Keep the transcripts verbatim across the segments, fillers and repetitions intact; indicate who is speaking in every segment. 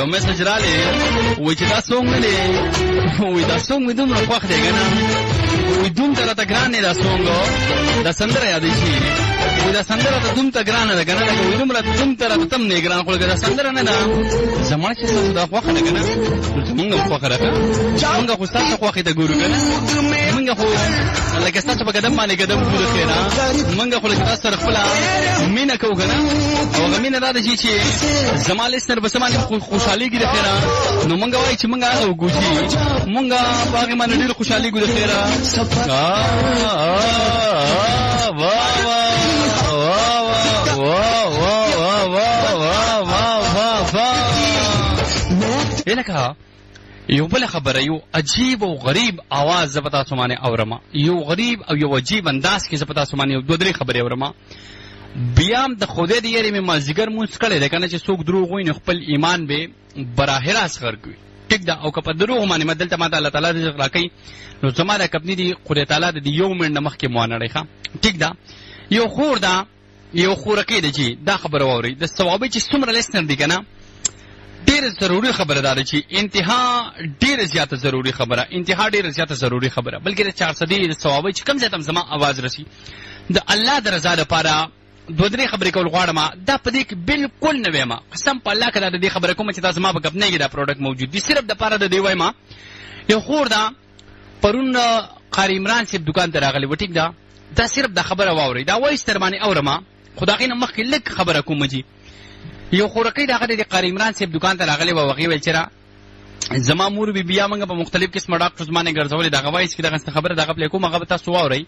Speaker 1: میسج رالی وای چې دا سونګ نه دی وای دا سونګ مې دومره خوښ دی که نه وای دوم ته راته ګران دی دا سونګ دا سندره یادې شي وای دا سندره ته دوم ته ګرانه ده که نه لکه وای دومره دوم ته راته تم نه ګران خو لکه دا سندره نه ده زما چې ستاسو دا خوښه ده که نه زمونږ هم خوښه ده که مونږ خو ستاسو خوښې ته ګورو که نه مونږ خو لکه ستاسو په قدم باندې قدم ګورو خیره مونږ خو لکه تاسو سره خپله مینه کوو که نه او هغه مینه دا ده چې زما لیسنر به څه باندې خوشحالېږي د خیره نو مونږ وایو چې مونږ هغه وګورو چې مونږ په هغې باندې ډېر خوشحالېږو د خیره لکه یو بل خبره یو عجیب او غریب आवाज زه په تاسو باندې اورم یو غریب او یو عجیب انداز کې زه په تاسو باندې دوه درې خبرې اورم بیا د خدای د یاري مې مازیګر مونځ کړی دی که نه چې څوک دروغ وایي نو خپل ایمان به براه راست غرقوي ټیک ده او که په دروغ باندې ما دلته ما ته الله تعالی رزق راکوي نو زما دا کپني دي خدای تعالی د یو منټ نه مخکې مو نړۍ ښه ټیک ده یو خور ده یو خورکۍ ده چې دا خبره واورئ د ثوابۍ چې څومره لیسنر دي که نه ډېره ضروري خبره دا ده چې انتها ډېره زیاته ضروري خبره انتها ډېره زیاته ضروري خبره بلکې د چار صدۍ د ثوابۍ چې کوم ځای ته هم زما اواز رسي د الله د رضا لپاره دوه درې خبرې کول غواړم دا په دې کې بالکل نه وایم قسم په الله که دا د دې خبره کوم چې دا زما په ګپ نه کې دا پروډکټ موجود دي صرف دپاره د دې وایم یو خور ده پرون قاري عمران صاحب دکان ته راغلی و ټیک ده دا صرف دا خبره واورئ دا وایس در باندې اورم خو د هغې نه مخکې لږ خبره کوم جي یو خورکۍ د هغه د قاري عمران صاحب دکان ته راغلی و هغې ویل چې زما مور بي بیا موږ په مختلف قسمه ډاکټرز باندې ګرځولې د هغه وایس کې دغه خبره دغه پلی کوم هغه به تاسو واورئ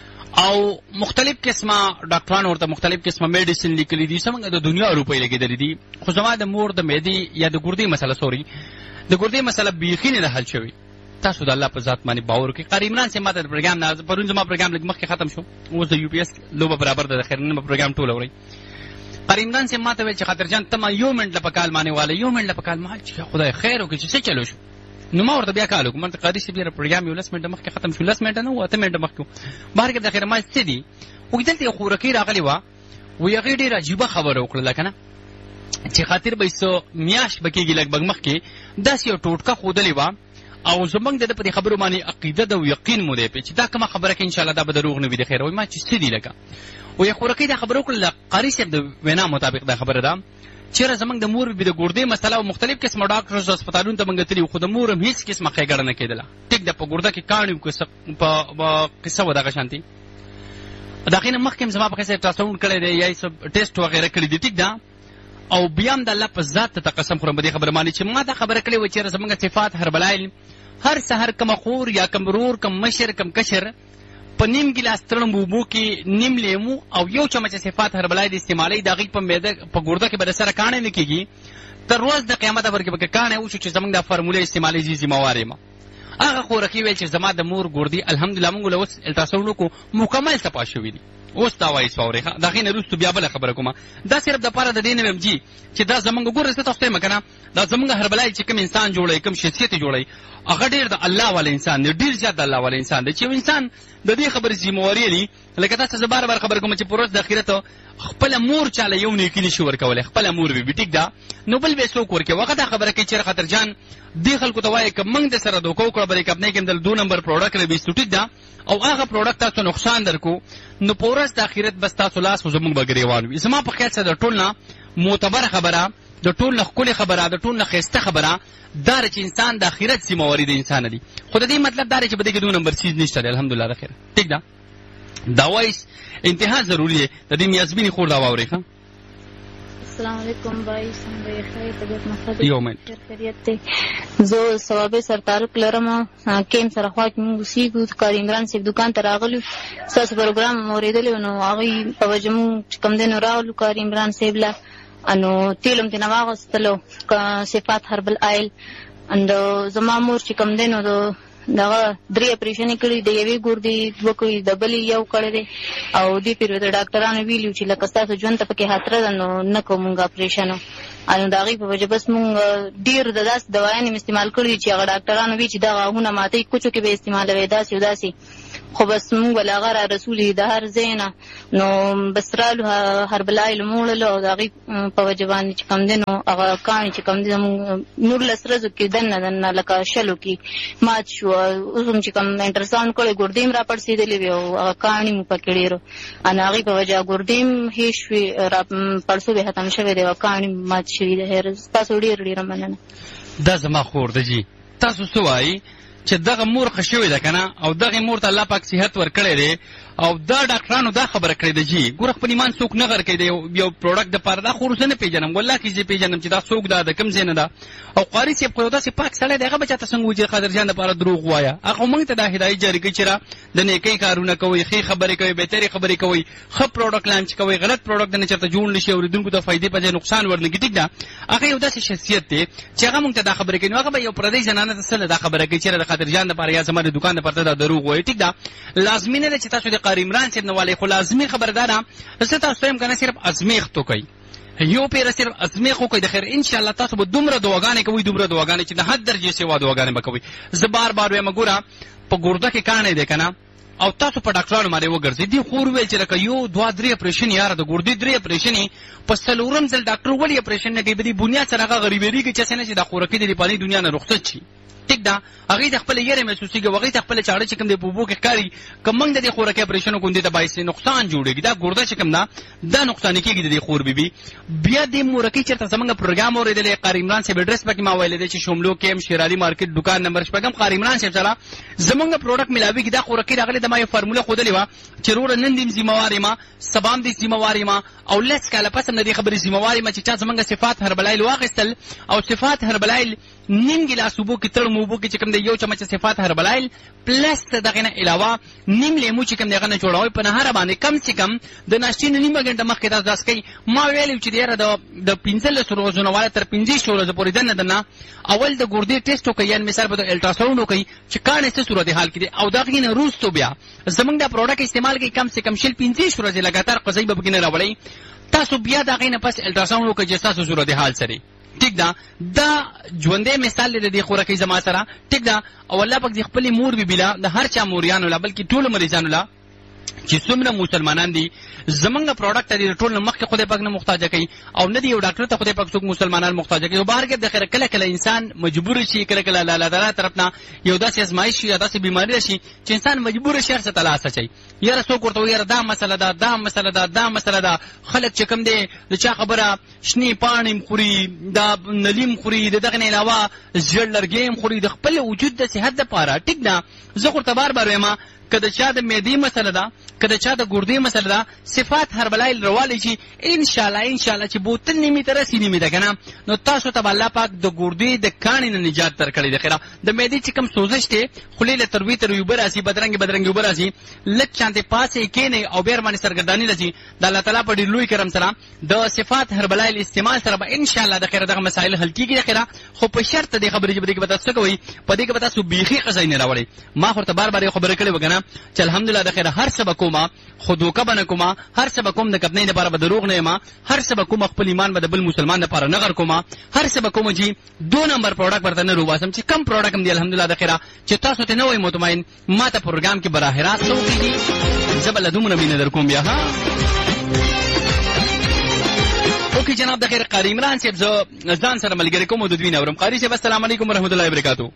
Speaker 1: او مختلف قسمه ډاکټران ورته مختلف قسمه میډیسن لیکلي دي څنګه د دنیا روپۍ لګېدلې دي خو زما د مور د معدې یا د ګردې مسله سوري د ګردې مسله بیخي نه ده حل شوې تاسو د الله په ذات باندې باور وکړئ قاري عمران صاحب ما ته د پروګرام نه پرون زما پروګرام لږ مخکې ختم شو اوس د یو پی ایس لوبه برابر ده د خیر نن به پروګرام ټول اورئ قاري عمران صاحب ما ته ویل چې خاطرجان ته ما یو منټ له په کال باندې واله یو منټ له په کال ما چې خدای خیر وکړي چې څه چلو شو نو ما ورته بیا کال وکړم ته قاري صاحب یې پروګرام یو لس منټه مخکې ختم شو لس منټه نه و اته منټه مخکې بهر کې د خیر ما څه دي و دلته یو خورکۍ راغلی وه وایي هغې ډېره عجیبه خبره وکړله که نه چې خاطر به یې څه میاشت به کېږي لږ مخکې داسې یو ټوټکه ښودلې وه او زمونږ د ده په دې خبرو باندې عقیده ده او یقین مو دی پې چې دا کومه خبره کې انشاءالله دا به دروغ نه وي د خیر وایي ما چې څه دي لکه وایي خورکۍ دا خبره وکړله قاري صاحب د وینا مطابق دا خبره ده چېرې زمونږ د مور بي د ګردې مسله او مختلف قسمه ډاکټرز هسپتالونو ته موږ تللي وو خو د مور هم هېڅ قسمه ښېګړه نه کېدله ټیک ده په ګرده کې کاڼي په قصه وه دغه شانتې د هغې نه مخکې هم زما په قصه الټراساونډ کړی دی یا یې څه ټیسټ وغیره کړي دي ټیک ده او بیا هم د الله په ذات ته قسم خورم په دې خبره باندې چې ما دا خبره کړې وه چېرې زموږ صفات هربلایل هر سهار کم خور یا کم ورور کم مشر کم کشر په نیم ګیلاس تړم اوبو کې نیم لیمو او یو چمچ صفات هربلای د استعمالوي د هغې په معده په ګرده کې به د سره کاڼی نه کېږي تر ورځ د قیامته پورې به که کاڼی وشو چې زموږ دا فارموله استعمالوي زه ذمهوار یم هغه خورکۍ ویل چې زما د مور ګردې الحمدلله موږ له اوس الټراساونډ وکړو مکمل صفا شوي دي اوس دا وایي واورئ ښه د هغې نه وروستو بیا بله خبره کومه دا صرف دپاره د دې نه ویم جي چې دا زموږ ګوره زه تاسو ته یم که نه دا زموږ هربلای چې کوم انسان جوړوي کوم شخصیت یې جوړوي هغه ډېر د الله والا انسان دی ډېر زیات د الله والا انسان دی چې یو انسان د دې خبرې ذمهواري لري لکه تاسو زه بار بار خبره کوم چې په ورځ د اخرت خپله مور چاله یو نیکي نشي ورکولی خپله مور بي ټیک ده نو بل به یې څوک ورکوي هغه دا خبره کوي چېرې خاطرجان دې خلکو ته وایي که موږ د سره دوکه وکړه بلې کمپنۍ کې هم د دو نمبر پروډکټ راویستو ټیک ده او هغه پروډکټ تاسو نقصان درکو نو په ورځ د اخرت بس تاسو لاس خو زموږ به ګرېوان وي زما په خیال سره د ټول نه معتبره خبره د ټول نه ښکلې خبره د ټول نه ښایسته خبره دا چې انسان د اخرت ذمهواري د انسان دي خو د دې مطلب دا چې په دې کې دو نمبر چیز نشته دی الحمدلله د خیر ټیک ده دا وایس انتها ضروري دی د دې میازبینې خور دا واورئ ښه
Speaker 2: السلام علیکم بھائی څنګه یې ښه طبیعت مخه
Speaker 1: یو منټ
Speaker 2: خیریت دی زه ثوابۍ سره تعلق لرم کیم سره خوا کې موږ اوسېږو قاري عمران صاحب دکان ته راغلو ستاسو پروګرام مو اورېدلی و نو هغوی په وجه موږ چې کوم دی نو راغلو قاري عمران صاحب له نو تیل هم ترېنه واخیستلو صفات هربل آیل اند زما مور چې کوم دی نو د دغه درې اپریشنې کړي د یوې ګردې دوه کړي د بلې یو کړی دی او دې پېر د ډاکټرانو ویلي چې لکه ستاسو ژوند ته پکې خطره ده نو نه کوو مونږ اپریشن نو د هغې په وجه بس مونږ ډېر د داسې دوایانې مې استعمال کړي چې هغه ډاکټرانو وي چې دغه غاښونه ماتوي کوچو کې به یې استعمالوي داسې او داسې خو بس مونږ ول هغه را رسولي د هر ځای نه نو بس رالو هربلای لموړلو او د هغې په وجه باندې چې کوم دی نو هغه کاڼي چې کوم دی زموږ نولس ورځو کې دننه دننه لکه شلو کې مات شو. اوس هم چې کوم انټرساونډ کړی ګردې هم را پړسېدلې وې او هغه کاڼي مو پکې ډېر ان هغې په وجه ګردې هم هېښ شوې را پړسوبې ختم شوی دی او کاڼي مات شوي دی. خیر تاسو ډېر ډېره مننه.
Speaker 1: دا زما خور ده جي تاسو څه وایي چې دغه مور ښه شوې ده که نه او دغې مور ته الله پاک صحت ورکړی دی او دا ډاکټرانو دا خبره کړې ده جي ګوره خپل ایمان څوک نه غر کوي د یو پروډکټ دپاره دا خو زه نه پېژنم والله کې زه پېژنم چې دا څوک ده د کوم ځای نه ده او قاري صاحب خو یو داسې پاک سړی دی هغه به چاته څنګه وایي چې قادرجان دپاره دروغ ووایه هغه موږ ته دا هدایت جاري کوي چې را د نیکۍ کارونه کوئ ښې خبرې کوئ بهترې خبرې کوئ ښه پروډکټ لانچ کوئ غلط پروډکټ نه چېرته جوړ نه شي اورېدونکو ته فایدې په ځای نقصان ورنکړي ټیک ده هغه یو داسې شخصیت دی چې هغه موږ ته دا خبرې کوي نو هغه به یو پردۍ زنانه ته څه دا خبره کوي چې د قادرجان دپاره یا زما د دوکان دپاره دا دروغ وایي ټیک ده لازمي نه ده چې تاسو د قاري عمران صاحب نه والئ خو لازمي خبره دا ده زه تاسو ته یم که نه صرف ازمیښت وکئ یو پیره صرف ازمیښت وکئ د خیر انشاءالله تاسو به دومره دعاګانې کوئ دومره دعاګانې چې د حد درجې سوا دعاګانې به کوئ. زه بار بار وایم ګوره په ګرده کې کاڼی دی که نه او تاسو په ډاکټرانو باندې وګرځئ دې خور وویل چې لکه یو دوه درې اپریشن یاره د ګردې درې اپریشن یې په څلورم ځل ډاکټر ولې اپریشن نه کوي په دې بنیاد سره هغه غریبېږي چې هسې نه چې دا خوراکي دی د پاني دنیا نه رخصت شي ټیک ده هغې ته خپله یېرې محسوسېږي او هغې ته خپله چاړه چې کوم دی په اوبو کې ښکاري که موږ د دې خوراکي اپریشن وکړو دې ته باعث نقصان جوړېږي دا ګرده چې کوم ده دا نقصاني کېږي د دې خور بیبي بیا دې مورکۍ چېرته زموږ پروګرام اورېدلی قاري عمران صاحب اډرس پکې ما ویلی دی چې شملو کیم شیرالي مارکېټ دوکان نمبر شپږم قاري عمران صاحب سره زموږ پروډکټ ملاوېږي دا خوراکي راغلې د ما یو فارموله ښودلې وه چې وروره نن دې ذمهوار یم سبا هم دې ذمهوار یم او لس کاله پس هم د دې خبرې ذمهوار یم چې چا زموږ صفات هربلایل واخیستل او صفات هربلایل نیم ګیلاس اوبو کې تړم اوبو کې چې کوم دی یو چمچ صفات هربلایل پلس د دغې نه علاوه نیم لیمو چې کوم دی هغه نه جوړوئ په نهاره باندې کم چې کم د ناشتې نه نیمه ګنټه مخکې تاسو داسې کوئ ما ویلي چې یاره د پنځلسو ورځو نه والا تر پنځه ورځو پورې دننه دننه اول د ګردې ټیسټ وکړئ یعنې مثال به د الټراساونډ وکړئ چې کاڼې څه صورت حال کې دی او د هغې نه وروستو بیا زموږ دا پروډکټ استعمال کوئ کم سے کم شل پنځه ورځې لګاتار قضایي به پکې نه راوړئ تاسو بیا د هغې نه پس الټراساونډ وکړئ چې ستاسو صورت حال سره ټیک ده دا ژوندی مثال دی د دې خوراکۍ زما سره ټیک ده او الله پاک د خپلې مور بیبي له د هر چا موریانو له بلکې ټولو مریضانو له چې څومره مسلمانان دي زمونږ پروډکټ دی د ټول نه مخکې خدای پاک نه محتاجه کوي او نه دی یو ډاکټر ته خدای پاک څوک مسلمانان محتاجه کوي. بهرګرد د خیره کله کله انسان مجبور شي کله کله الله تعالی طرف نه یو داسې ازمایش یا داسې بیماري راشي چې انسان مجبور شي هر څه ته لاس اچوي یاره څوک ورته وایي یاره دا مسله ده دا مسله ده دا مسله ده خلک چې کوم دی د چا خبره شنې پاڼې م خوري دا نلیم خوري د دغې نه علاوه زیړ لرګی م خوري د خپل وجود د صحت دپاره ټیک ده زه خو ورته بار بار وایم که د چا د معدې مسله ده که د چا د ګردې مسله ده صفات هربلایل روالی شي انشاءالله انشاءالله چې بوتل نیمې ته رسي نیمې ده که نه نو تاسو ته به الله پاک د ګردې د کاڼې نه نجات درکړی دی خیره د معدې چې کوم سوزش دی خولې له تروي تروي اوبه راسي بدرنګې بدرنګې اوبه راسي لږ شانتې پاسې کښېنئ او بیا باندې سرګرداني راسي د الله تعالی په ډېر لوی کرم سره د صفات هربلایل استعمال سره به انشاءالله د خیره دغه مسایل حل کېږي د خیره خو په شرط دې خبرې چې په دې کې به تاسو څه کوئ په دې کې به تاسو بیخي قضایي نه راوړئ ما خو ورته بار بار یو خبره کړې وه که نه چې الحمدلله د خیره هر څه به کومه خو دوکه به نه کومه هر څه به کوم د کپنۍ دپاره به دروغ نه یم هر څه به کومه خپل ایمان به د بل مسلمان دپاره نه غر کومه هر څه به کومه چې دو نمبر پروډکټ ورته نه روباسم چې کم پروډکټ هم دی الحمدلله د خیره چې تاسو ته نه وایي مطمئن ما ته پروګرام کې براه راست څه وکړي زه به له دومره مینه در کوم بیا ها اوکې جناب د خیر قاري عمران صاحب زه ځان سره ملګري کوم او د دوی نه اورم قاري صاحب السلام علیکم ورحمت الله وبرکاتو.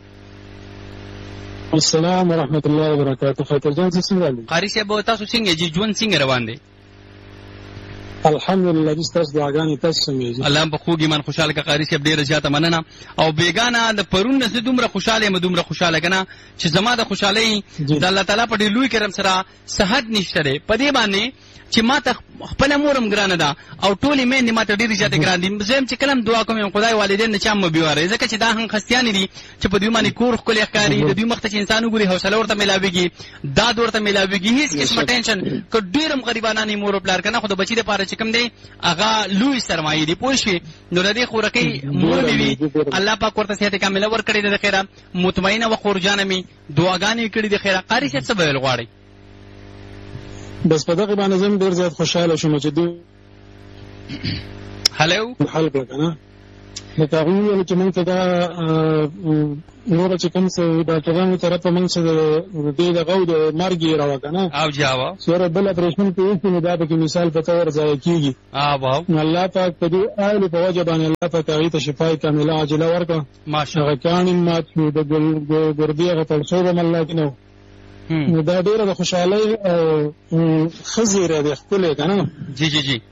Speaker 3: السلام ورحمت الله وبرکاتو. خاطر جان څه څنګه دي
Speaker 1: قاری صاحب تاسو څنګه جی ژوند څنګه روان دی؟
Speaker 3: الحمدلله دې تاسو دعاګانې تاسو څنګه دي؟
Speaker 1: الله په خوږ ایمان خوشاله کا قاری صاحب ډیره زیاته مننه او بیگانه د پرون نه دومره خوشاله م دومره خوشاله کنه چې زما د خوشالۍ د الله تعالی په ډیر لوی کرم سره صحت نشته دی په دې باندې چې ما ته خپل مورم ګرانه ده او ټولې مې ما ته ډېرې زیاتې ګران دي زم چې کلم دعا کوم خدای والدین نه چم بیواره ځکه چې دا هم خستیان دي چې په دوی باندې کور خپل ښکاری د دوی مخ ته چې انسان وګوري حوصله ورته ملاويږي دا ورته ملاويږي هیڅ قسمه ټینشن که ډېرم غریبانه مور پلار کنه خو د بچی لپاره چې کوم دی هغه لوی سرمایه دی پوه شئ نو د دې خورکۍ مور وي الله پاک ورته صحت کامله ورکړي د خیره مطمئنه و خورجانه می دعاګانې کړې د خیره قاری څه ویل غواړي
Speaker 3: بس په دغه باندې زم ډیر زیات خوشاله شوم چې دوی
Speaker 1: هلو
Speaker 3: حل کړه کنه لکه هغوی وویل چې موږ ته دا نوره چې کوم څه ډاکټرانو طرفه موږ څه د دې دغه او د مرګ یې راوه که نه
Speaker 1: او جاوه
Speaker 3: چې یاره بل اپرېشن کې وشي نو دا پکې مثال په طور ضایع کېږي نو الله پاک په دې آیلو په وجه باندې الله پاک هغوی ته شفای کامله عاجله ورکړه هغه کاڼي مات شو د ګردې هغه پړسوب هم الله کې نه و نو دا ډېره د خوشحالۍ او ښه زیری دی ښکلی که نه
Speaker 1: جی جی جی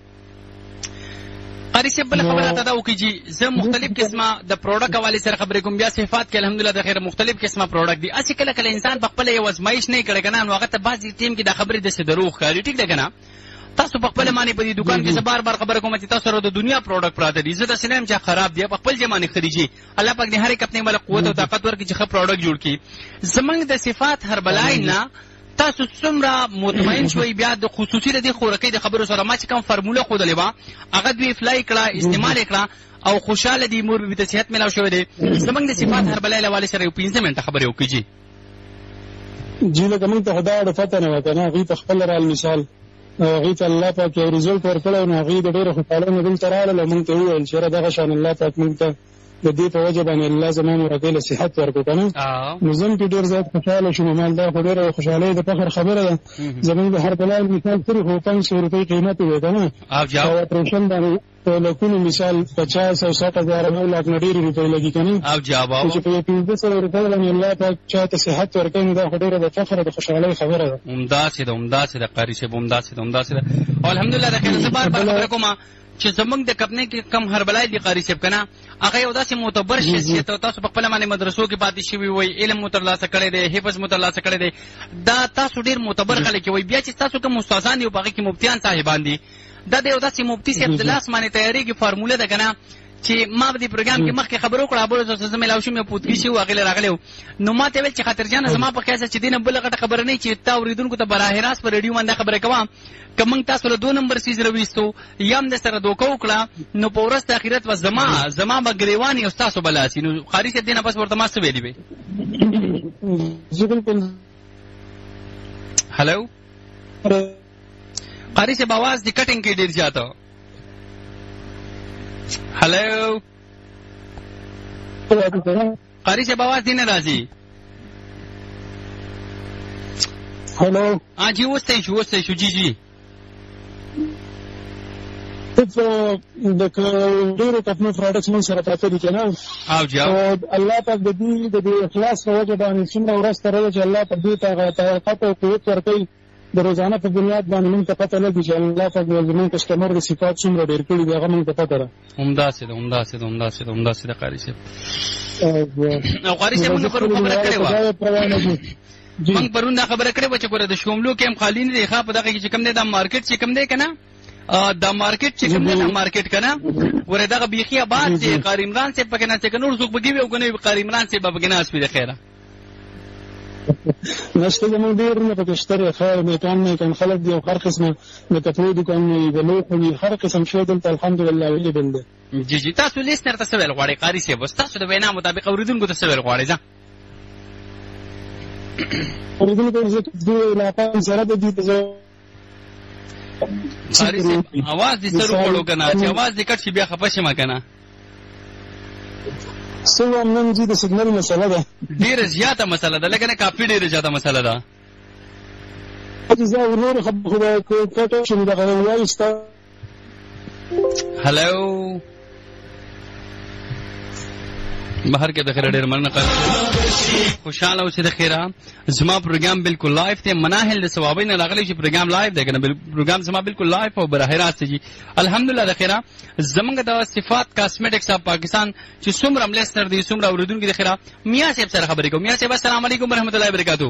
Speaker 1: قاری صاحب بله خبره راته دا وکړي چې زه مختلف قسمه د پروډکټ حوالې سره خبرې کوم بیا صفات کې الحمدلله د خیر مختلف قسمه پروډکټ دي هسې کله کله انسان په خپله یو ازمایش نه یې کړی که نه نو هغه ته بعضې ټیم کې دا خبرې داسې دروغ ښکاري ټیک ده که نه تاسو په خپله باندې په دې دوکان کې زه بار بار خبره کوم چې تاسو سره د دنیا پروډکټ پراته دي زه داسې نه یم چې خراب دي په خپل ځای باندې خریجي الله پاک دې هر یک اپنې والا قوت او طاقت ورکړي چې ښه پروډکټ جوړ کړي زموږ د صفات هربلای نه تاسو څومره مطمئن شوئ بیا د خصوصي د دې خوراکۍ د خبرو سره ما چې کوم فرموله ښودلې وه هغه دوی افلای کړه استعمال یې کړه او خوشحاله دي مور بي ته صحت میلاو شوی دی زموږ د صفات هربلای له حوالې سره یو پنځه منټه خبرې وکړي جي
Speaker 3: جي لکه موږ ته خو دا ډېره پته نه وه که نه هغوی په خپل رال مثال هغوی ته الله پاک یو رزلټ ورکړی نو هغوی د ډېره خوشحالۍ نه دلته راغلل او موږ ته وویل چې یاره دغه شان الله پاک موږ ته د دې په وجه باندې الله زما مرګۍ له صحت ورکړو که نه نو زه هم پرې ډېر زیات خوشحاله شوم مال دا خو ډېره خوشحالۍ د فخر خبره ده زموږ د هر بلال مثال صرف خو پنځ سوه روپۍ قیمت وی که نه او اپرېشن باندې په لکونو مثال پچاس او سټ هزاره نو لاک نه ډېرې روپۍ لګي که نه چې په یو پنځه سوه روپۍ باندې الله پاک چا ته صحت ورکوي نو دا خو ډېره د فخر د خوشحالۍ خبره ده
Speaker 1: همداسې ده همداسې ده قاري صاحب همداسې ده همداسې ده او الحمدلله د خیر زه بار بار خبره کوم چې زموږ د کمپنۍ کې کم هربلای دي قاري صاحب که نه هغه یو داسې معتبر شخصیت او تاسو په خپله باندې مدرسو کې پاتې شوي وئ علم مو ترلاسه کړی دی حفظ مو ترلاسه کړی دی دا تاسو ډېر معتبر خلک وئ بیا چې تاسو کوم استادان دي او په هغې کې مفتیان صاحبان دي دا د یو داسې مفتي صاحب د لاس باندې تیارېږي فارموله ده که نه چې ما به دې پروګرام کې مخکې خبرې وکړه ابو زه میلاو شوم یو پوتکي شي و هغې له راغلی و نو ما ته ویل چې خاطرجانه زما په خیال چې دې نه بله غټه خبره نه چې تا اورېدونکو ته براه راست په ریډیو باندې خبره کوم که موږ تاسو له دو نمبر سیز راویستو یا هم درسره دوکه وکړه نو په ورځ د اخرت به زما زما به ګرېوان او ستاسو به لاسي نو قاري صاحب دې نه بس ورته ما څه ویلي وې هلو قاري صاحب اواز دې کټینګ کې ډېر زیاته هلو قاری صاحب آواز دی نه راځي
Speaker 3: هلو
Speaker 1: ها جی اوس ته شو اوس ته شو جی جی
Speaker 3: د ډېرو قسمو پروډکټس موږ سره پراته دي که نه
Speaker 1: او جی
Speaker 3: الله پاک د دې د دې اخلاص په وجه باندې څومره ورځ ته راځي چې الله پاک دې ته هغه طاقت او قوت ورکوي د روزانه په بنیاد باندې موږ ته پته لګي چې الله پاک زموږ کسټمر د صفات څومره ډېر کړي دي هغه موږ ته پته ده
Speaker 1: همداسې ده همداسې ده همداسې ده همداسې ده قاري صاحب او قاري صاحب موږ پرون خبره کړې وه موږ پرون دا خبره کړې وه چې ګوره د شوملو کې هم خالي نه دی ښه په دغه کې چې کوم دی دا مارکېټ چې کوم دی که نه دا مارکیټ چې کوم دی دا مارکیټ که نه ګوره دغه بیخي آباد چې قاري عمران صاحب پکې ناست دی که نور څوک پکې وي او که نه وي قاري عمران صاحب به پکې ناست وي د خیره
Speaker 3: نشته زموږ ډېر نه پکې شته دی خیر نیکان نیکان خلک دي او هر قسمه د کپړو دوکانونه وي د لوښو وي هر قسم شی دلته الحمدلله اویلیبل دی
Speaker 1: جی جی تاسو لیسنر ته څه ویل غواړئ قاري صاحب اوس تاسو د وینا مطابق اورېدونکو ته څه ویل غواړئ ځه
Speaker 3: اورېدونکو ته دې علاقه سره د دې
Speaker 1: قاري صاحب اواز دې سر وکړو که نه چې اواز دې کټ شي بیا خفه شم که نه
Speaker 3: څه وایم نن جي د سګنل مسله ده
Speaker 1: ډېره زیاته مسله ده لکه نه کافي ډېره زیاته مسله ده
Speaker 3: زه ورور خبره کوټه شم دغه وایي ستا
Speaker 1: هلو بهر کې د خیره ډېر مننه خوشحاله اوسې د خیره زما پروګرام بالکل لایف دی مناهل د ثوابۍ نه راغلی چې پروګرام لایف دی که نه پروګرام زما بالکل لایف او براه راست دی الحمدلله د خیره زموږ د صفات کاسمیټکس اف پاکستان چې څومره ملیسنر دي څومره اورېدونکي د خیره میا صاحب سره خبرې کوم میا صاحب السلام علیکم ورحمت الله وبرکاتو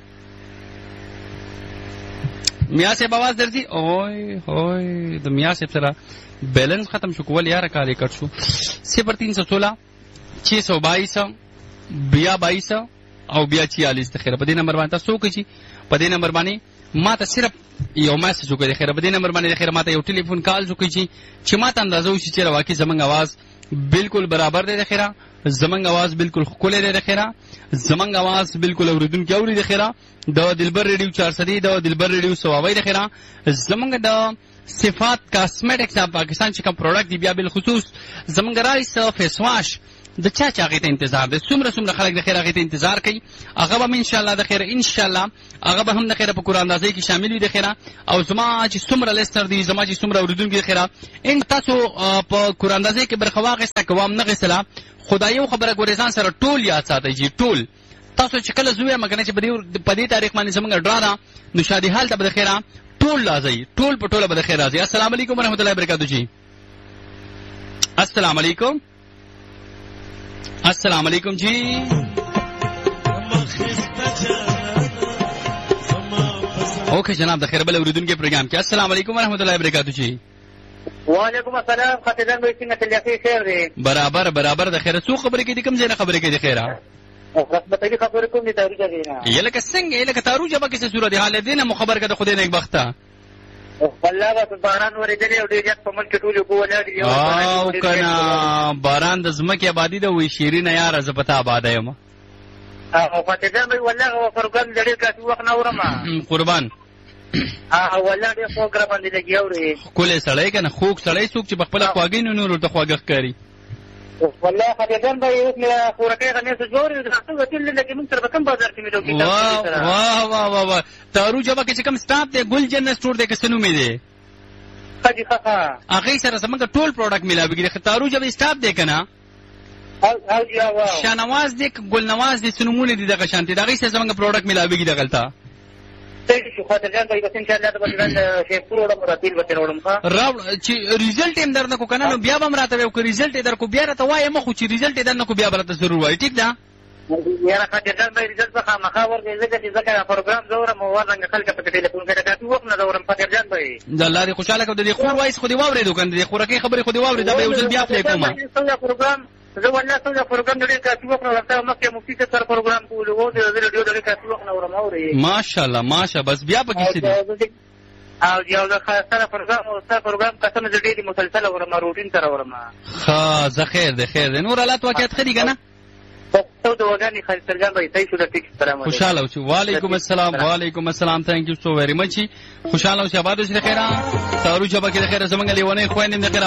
Speaker 1: میا صاحب आवाज درځي اوه اوه د میا صاحب سره بیلنس ختم شو کول یاره کالې کټ شو صفر تین سو سولہ چھ سو بائیس بیا بائیس او بیا چھیالیس د خیره په دې نمبر باندې تاسو وکړئ په دې نمبر باندې ما ته صرف یو میسج وکړئ د خیره په دې نمبر باندې د خیره ما ته یو ټلیفون کال وکړئ چې ما ته اندازه وشي چې واقعي زموږ आवाज بالکل برابر دی د خیره زمنګ आवाज بالکل ښکلی دی د خیره زمنګ आवाज بالکل اوریدونکي اوري د خیره د دلبر ریډیو چار سدي د دلبر ریډیو سواوی د خیره زمنګ د صفات کاسمیټکس د پاکستان چې کوم پروډکټ دی بیا بالخصوص زمنګ رایس فیس واش د چا چا غیته انتظار دی څومره څومره خلک د خیره غیته انتظار کوي هغه به ان شاء الله د خیره ان شاء الله هغه به هم د خیره په قران اندازې کې شامل وي د خیره او زما چې څومره لیستر دي زما چې څومره اوریدونکي د خیره ان تاسو په قران اندازې کې برخه واغسته کوم نه غسلا خدایو خبره ګورېزان سره ټول یاد ساتي جی ټول تاسو چې کله زوی مګنه چې په دې تاریخ باندې زمونږ ډرا نو شادي حال ته به د خیره ټول راځي ټول په ټوله به د خیر راځي السلام علیکم ورحمۃ اللہ وبرکاتہ جی السلام علیکم السلام علیکم جی اوکے جناب د خیر بل اوریدونکو پروګرام کې السلام علیکم ورحمۃ اللہ وبرکاتہ جی
Speaker 4: وعلیکم السلام خطیبان به څنګه تللی خیر دی
Speaker 1: برابر برابر د خیر څو خبرې کې د کوم ځای نه خبرې کې د خیره
Speaker 4: رسمتلی خبر کوم دي تاریخ دی
Speaker 1: یلکه څنګه یلکه تارو جبه کې څه صورت حال دی نه خبر کده خدای نه یک بخته
Speaker 4: والله به باران ورېدلی او ډېر په ملک ټول یو ولاړ دی
Speaker 1: او کنه باران د زمکه آبادی د وی شیرینه یار ز پتا آباد یم
Speaker 4: او خطیبان به والله پروګرام ډېر کاټ وخت نه ورما
Speaker 1: قربان
Speaker 4: ا والله دې پروګرام باندې لګي اوري
Speaker 1: کله سړی کنه خوک سړی څوک چې خپل خواږی نه نور ته خواږه کوي
Speaker 4: والله خطیبان به یو نه خورکه غنې څه جوړ راځو وتل لکه موږ تر کوم بازار کې ملو کې
Speaker 1: واه واه واه واه تارو جبا کې کوم سٹاپ دی ګل جنت سٹور دی کسنو می دی
Speaker 4: خدي خخا
Speaker 1: هغه سره زمونږ ټول پروډکټ ملاويږي تارو جبا سٹاپ دی کنه
Speaker 4: او او یا واو
Speaker 1: شانواز دی ګل نواز دی سنمونه دي دغه شانتي دغه سره زمونږ پروډکټ ملاويږي دغلطه
Speaker 4: څه خطیبان به ان شاء الله د بدلان شي پروډکټ مراتب به تروړم ښا
Speaker 1: راو چې ریزلټ هم درنه کو کنه نو بیا به مراته یو ریزلټ در کو بیا راته وای مخ چې ریزلټ درنه کو بیا برته ضرور وای ټیک ده
Speaker 4: یاره خطیبان به ریزلټ څخه مخاور دې چې ځکه پروګرام زوره مو ورنګ خلک په ټلیفون کې راځي وخت نه زورم خطیبان به
Speaker 1: د الله دې خوشاله کو دې خور وایس خو دې واورې دوکان دې خورکه خبرې خو دې واورې دا به یو ځل بیا پلی کوم
Speaker 4: څنګه پروګرام زه والله څنګه پروګرام دې کافي وخت نه ورته مکه مفتی ته تر پروګرام کوو وو دې ریډیو دې کافي وخت نه ورم اوري
Speaker 1: ماشاءالله ماشاءالله بس بیا پکې څه دي
Speaker 4: او یو د خاصه پروګرام او ستاسو پروګرام قسم دې ډېری مسلسل ورم روټین تر ورم
Speaker 1: ها زه خیر دې خیر دې نور الله توکیت خدي کنه
Speaker 4: تو د وګانی خیر ترجمه به تاسو د ټیک سلام
Speaker 1: خوشاله اوسئ وعلیکم السلام وعلیکم السلام ثانک یو سو ویری مچ خوشاله اوسئ آباد اوسئ خیره تارو جبا کې خیره زمنګ لیونه خويندې